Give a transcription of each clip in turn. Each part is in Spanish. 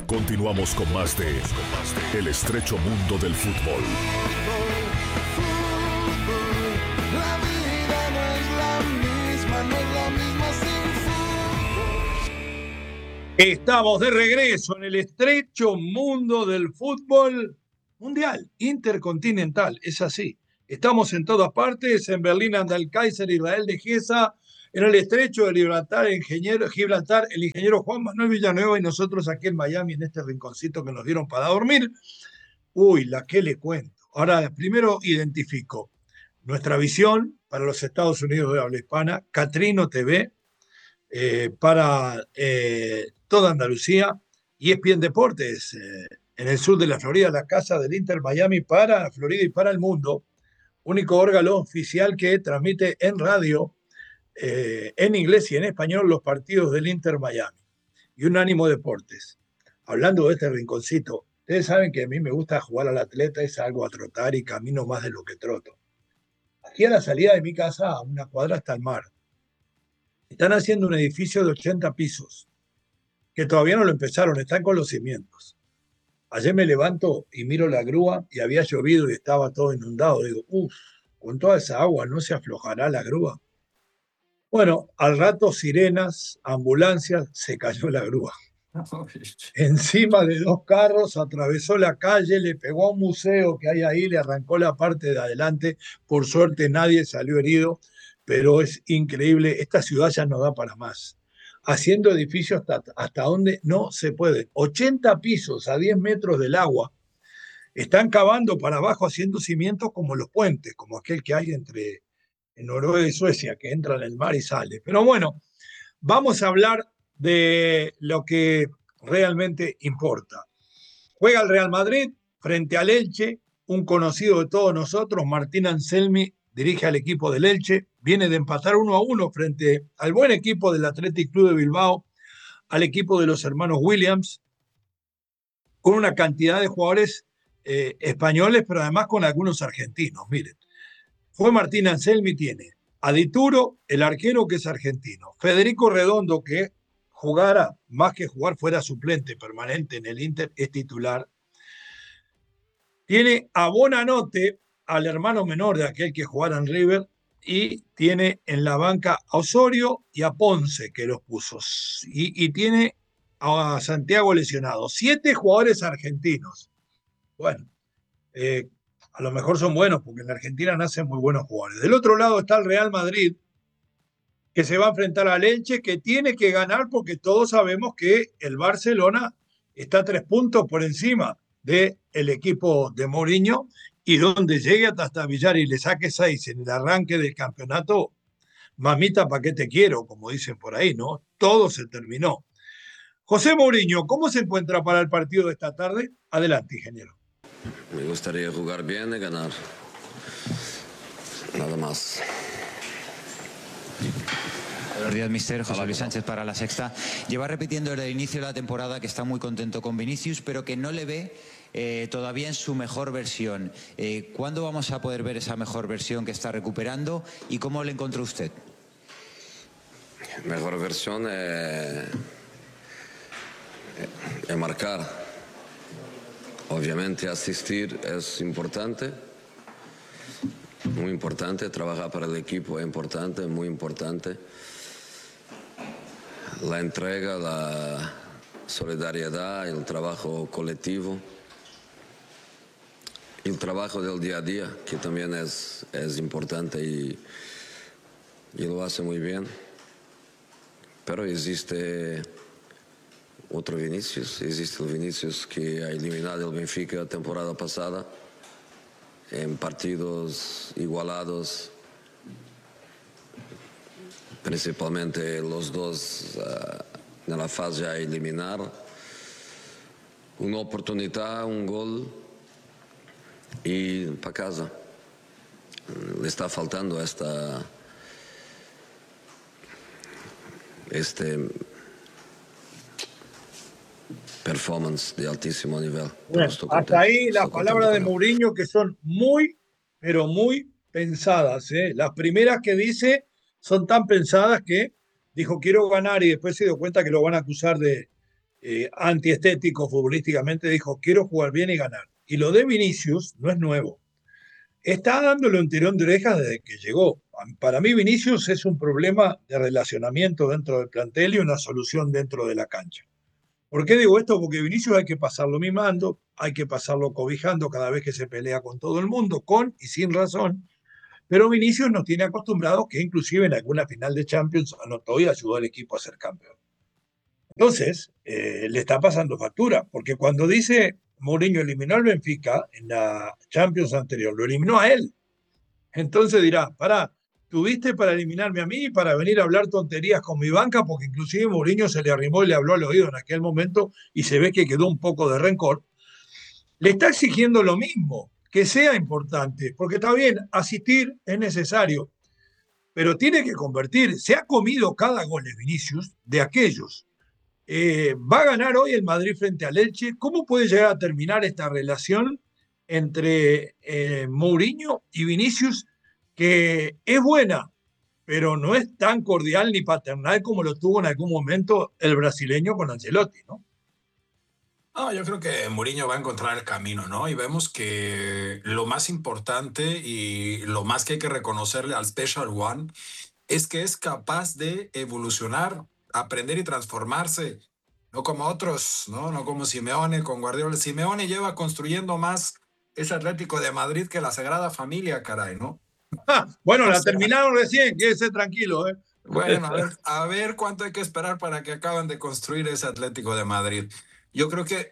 Continuamos con más de El estrecho mundo del fútbol. La vida no es la misma sin fútbol. Estamos de regreso en el estrecho mundo del fútbol mundial, intercontinental, es así. Estamos en todas partes, en Berlín anda el Kaiser Israel de Giesa, en el estrecho de Gibraltar, el ingeniero Juan Manuel Villanueva y nosotros aquí en Miami, en este rinconcito que nos dieron para dormir. Uy, la que le cuento. Ahora, primero identifico nuestra visión para los Estados Unidos de habla hispana, Catrino TV, para toda Andalucía, y ESPN Deportes, en el sur de la Florida, la casa del Inter Miami para la Florida y para el mundo, único órgano oficial que transmite en radio, en inglés y en español, los partidos del Inter Miami. Y Unánimo Deportes. Hablando de este rinconcito, ustedes saben que a mí me gusta jugar al atleta, es algo a trotar y camino más de lo que troto. Aquí a la salida de mi casa, a una cuadra, está el mar. Están haciendo un edificio de 80 pisos, que todavía no lo empezaron, están con los cimientos. Ayer me levanto y miro la grúa y había llovido y estaba todo inundado. Digo, con toda esa agua no se aflojará la grúa. Bueno, al rato sirenas, ambulancias, se cayó la grúa. Encima de 2 carros, atravesó la calle, le pegó a un museo que hay ahí, le arrancó la parte de adelante. Por suerte nadie salió herido, pero es increíble, esta ciudad ya no da para más. Haciendo edificios hasta donde no se puede. 80 pisos a 10 metros del agua. Están cavando para abajo, haciendo cimientos como los puentes, como aquel que hay entre Noruega y Suecia, que entra en el mar y sale. Pero bueno, vamos a hablar de lo que realmente importa. Juega el Real Madrid frente al Elche, un conocido de todos nosotros, Martín Anselmi, dirige al equipo del Elche, viene de empatar 1-1 frente al buen equipo del Athletic Club de Bilbao, al equipo de los hermanos Williams, con una cantidad de jugadores españoles, pero además con algunos argentinos. Miren, fue Martín Anselmi, tiene a Dituro, el arquero, que es argentino, Federico Redondo, que jugara, más que jugar, fuera suplente permanente en el Inter, es titular. Tiene a Bonanote, al hermano menor de aquel que jugara en River, y tiene en la banca a Osorio y a Ponce, que los puso. Y tiene a Santiago lesionado. 7 jugadores argentinos. Bueno, a lo mejor son buenos, porque en la Argentina nacen muy buenos jugadores. Del otro lado está el Real Madrid, que se va a enfrentar al Elche, que tiene que ganar porque todos sabemos que el Barcelona está 3 puntos por encima del equipo de Mourinho, y donde llegue hasta Villar y le saque 6 en el arranque del campeonato, mamita, ¿para qué te quiero? Como dicen por ahí, ¿no? Todo se terminó. José Mourinho, ¿cómo se encuentra para el partido de esta tarde? Adelante, ingeniero. Me gustaría jugar bien y ganar. Nada más. Buenos días, mister. José Luis Sánchez para La Sexta. Lleva repitiendo desde el inicio de la temporada que está muy contento con Vinicius, pero que no le ve todavía en su mejor versión. ¿Cuándo vamos a poder ver esa mejor versión que está recuperando y cómo le encontró usted? Mejor versión es marcar. Obviamente asistir es importante, muy importante. Trabajar para el equipo es importante, muy importante. La entrega, la solidaridad, el trabajo colectivo, el trabajo del día a día, que también es importante y lo hace muy bien. Pero existe otro Vinicius, existe el Vinicius que ha eliminado el Benfica la temporada pasada en partidos igualados, principalmente los dos en la fase a eliminar. Una oportunidad, un gol y para casa. Le está faltando performance de altísimo nivel. Bueno, hasta ahí las palabras de Mourinho, que son muy, pero muy pensadas, ¿eh? Las primeras que dice son tan pensadas que dijo quiero ganar y después se dio cuenta que lo van a acusar de antiestético futbolísticamente, dijo, quiero jugar bien y ganar. Y lo de Vinicius no es nuevo. Está dándole un tirón de orejas desde que llegó. Para mí Vinicius es un problema de relacionamiento dentro del plantel y una solución dentro de la cancha. ¿Por qué digo esto? Porque Vinicius hay que pasarlo mimando, hay que pasarlo cobijando cada vez que se pelea con todo el mundo, con y sin razón. Pero Vinicius nos tiene acostumbrados que inclusive en alguna final de Champions anotó y ayudó al equipo a ser campeón. Entonces, le está pasando factura, porque cuando dice Mourinho eliminó al Benfica en la Champions anterior, lo eliminó a él. Entonces dirá, pará, tuviste para eliminarme a mí y para venir a hablar tonterías con mi banca, porque inclusive Mourinho se le arrimó y le habló al oído en aquel momento y se ve que quedó un poco de rencor. Le está exigiendo lo mismo, que sea importante, porque está bien, asistir es necesario, pero tiene que convertir. Se ha comido cada gol de Vinicius de aquellos. Va a ganar hoy el Madrid frente al Elche. ¿Cómo puede llegar a terminar esta relación entre Mourinho y Vinicius, que es buena, pero no es tan cordial ni paternal como lo tuvo en algún momento el brasileño con Ancelotti, ¿no? No, yo creo que Mourinho va a encontrar el camino, ¿no? Y vemos que lo más importante y lo más que hay que reconocerle al Special One es que es capaz de evolucionar, aprender y transformarse, no como otros, ¿no? No como Simeone con Guardiola. Simeone lleva construyendo más ese Atlético de Madrid que la Sagrada Familia, caray, ¿no? Bueno, O la sea, terminaron recién, quédese tranquilo, ¿eh? bueno, a ver cuánto hay que esperar para que acaben de construir ese Atlético de Madrid. Yo creo que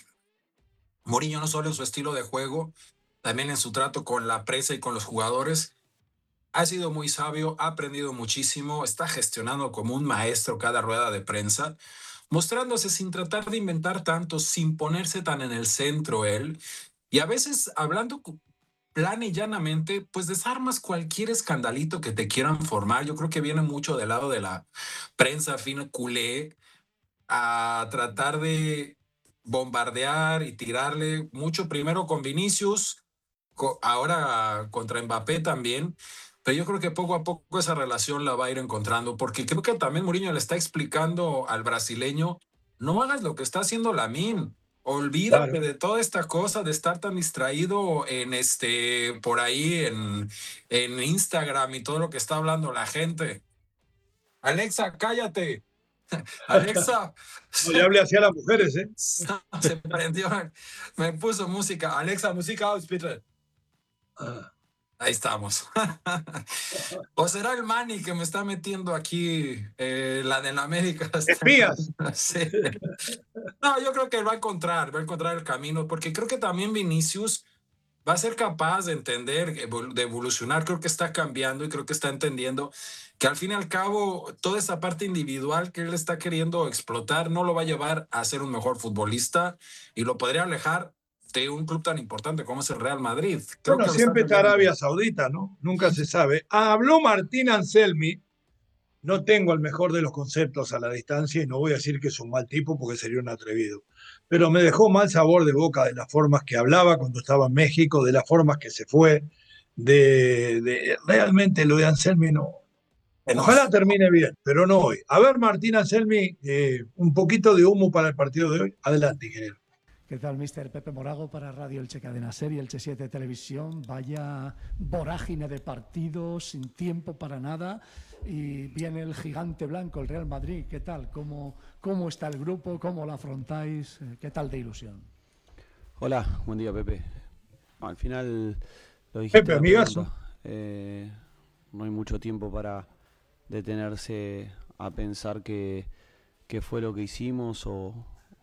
Mourinho no solo en su estilo de juego, también en su trato con la prensa y con los jugadores, ha sido muy sabio, ha aprendido muchísimo, está gestionando como un maestro cada rueda de prensa, mostrándose sin tratar de inventar tanto, sin ponerse tan en el centro él, y a veces hablando plana y llanamente, pues desarmas cualquier escandalito que te quieran formar. Yo creo que viene mucho del lado de la prensa fina culé a tratar de bombardear y tirarle mucho primero con Vinicius, ahora contra Mbappé también, pero yo creo que poco a poco esa relación la va a ir encontrando, porque creo que también Mourinho le está explicando al brasileño, no hagas lo que está haciendo Lamine, olvídate Claro. de toda esta cosa de estar tan distraído en por ahí en Instagram y todo lo que está hablando la gente. Alexa, cállate. Alexa, No le hable así a las mujeres, ¿eh? se prendió, me puso música. Alexa, música aus, bitte. Ahí estamos. O será el Manny que me está metiendo aquí, la de la América. Espías. Sí. No, yo creo que va a encontrar el camino, porque creo que también Vinicius va a ser capaz de entender, de evolucionar. Creo que está cambiando y creo que está entendiendo que al fin y al cabo toda esa parte individual que él está queriendo explotar no lo va a llevar a ser un mejor futbolista y lo podría alejar de un club tan importante como es el Real Madrid. Creo Bueno, que lo está siempre está entendiendo. Arabia Saudita, ¿no? Nunca se sabe. Habló Martín Anselmi. No tengo el mejor de los conceptos a la distancia y no voy a decir que es un mal tipo porque sería un atrevido. Pero me dejó mal sabor de boca de las formas que hablaba cuando estaba en México, de las formas que se fue, realmente lo de Anselmi no. Ojalá termine bien, pero no hoy. A ver, Martín Anselmi, un poquito de humo para el partido de hoy. Adelante, ingeniero. ¿Qué tal, mister? Pepe Morago para Radio Elche Cadena Ser y Elche 7 Televisión. Vaya vorágine de partidos, sin tiempo para nada. Y viene el gigante blanco, el Real Madrid. ¿Qué tal? ¿Cómo está el grupo? ¿Cómo lo afrontáis? ¿Qué tal de ilusión? Hola, buen día, Pepe. No, al final lo dijiste. Pepe, amigazo. No hay mucho tiempo para detenerse a pensar qué fue lo que hicimos o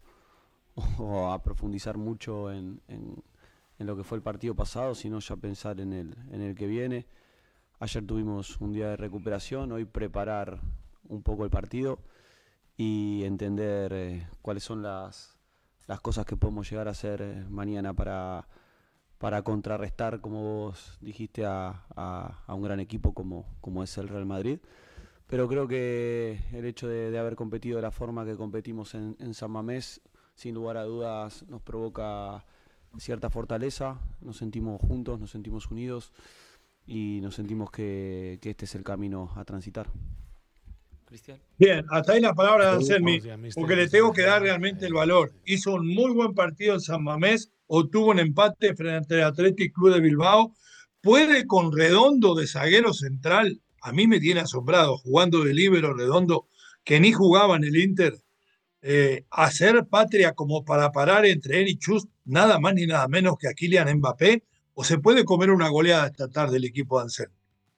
a profundizar mucho en lo que fue el partido pasado, sino ya pensar en el que viene. Ayer tuvimos un día de recuperación, hoy preparar un poco el partido y entender cuáles son las cosas que podemos llegar a hacer mañana para contrarrestar, como vos dijiste, a un gran equipo como es el Real Madrid. Pero creo que el hecho de haber competido de la forma que competimos en San Mamés, sin lugar a dudas nos provoca cierta fortaleza, nos sentimos juntos, nos sentimos unidos y nos sentimos que este es el camino a transitar. Cristian. Bien, hasta ahí la palabra de Anselmi, porque le tengo que dar realmente el valor. Hizo un muy buen partido en San Mamés, obtuvo un empate frente al Athletic Club de Bilbao. Puede con Redondo de zaguero central, a mí me tiene asombrado, jugando de líbero Redondo, que ni jugaba en el Inter, hacer patria como para parar entre él y Chus, nada más ni nada menos que a Kylian Mbappé, o se puede comer una goleada esta tarde el equipo de Anselmi.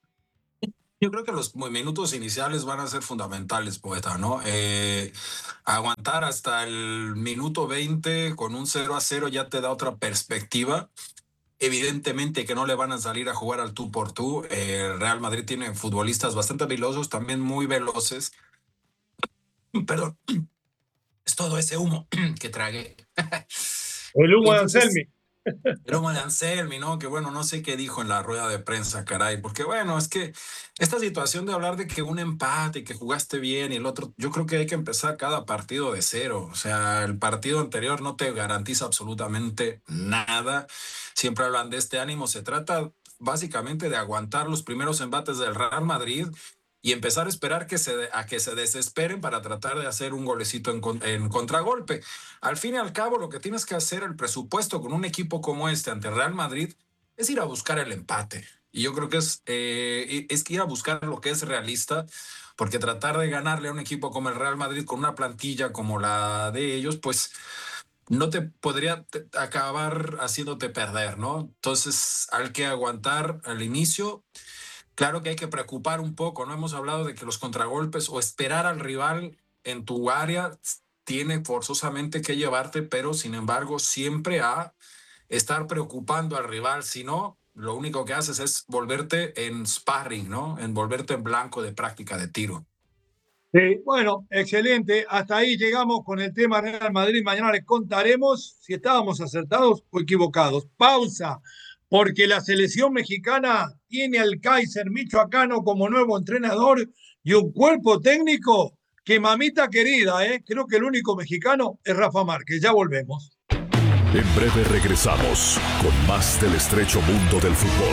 Yo creo que los minutos iniciales van a ser fundamentales, Poeta, ¿no? Aguantar hasta el minuto 20 con un 0-0 ya te da otra perspectiva. Evidentemente que no le van a salir a jugar al tú por tú. El Real Madrid tiene futbolistas bastante veloces, también muy veloces. Perdón, es todo ese humo que tragué. El humo de Anselmi. El humo de Anselmi, ¿no? Que bueno, no sé qué dijo en la rueda de prensa, caray, porque bueno, es que esta situación de hablar de que un empate y que jugaste bien y el otro, yo creo que hay que empezar cada partido de cero. O sea, el partido anterior no te garantiza absolutamente nada. Siempre hablan de este ánimo. Se trata básicamente de aguantar los primeros embates del Real Madrid y empezar a esperar a que se desesperen para tratar de hacer un golecito en contragolpe. Al fin y al cabo, lo que tienes que hacer, el presupuesto con un equipo como este ante Real Madrid, es ir a buscar el empate. Y yo creo que es ir a buscar lo que es realista, porque tratar de ganarle a un equipo como el Real Madrid con una plantilla como la de ellos, pues no te podría acabar haciéndote perder, ¿no? Entonces, hay que aguantar al inicio. Claro que hay que preocupar un poco, ¿no? Hemos hablado de que los contragolpes o esperar al rival en tu área tiene forzosamente que llevarte, pero sin embargo siempre a estar preocupando al rival. Si no, lo único que haces es volverte en sparring, ¿no? En volverte en blanco de práctica de tiro. Sí, bueno, excelente. Hasta ahí llegamos con el tema Real Madrid. Mañana les contaremos si estábamos acertados o equivocados. Pausa, porque la selección mexicana tiene al Kaiser michoacano como nuevo entrenador y un cuerpo técnico que mamita querida, creo que el único mexicano es Rafa Márquez. Ya volvemos. En breve regresamos con más del estrecho mundo del fútbol.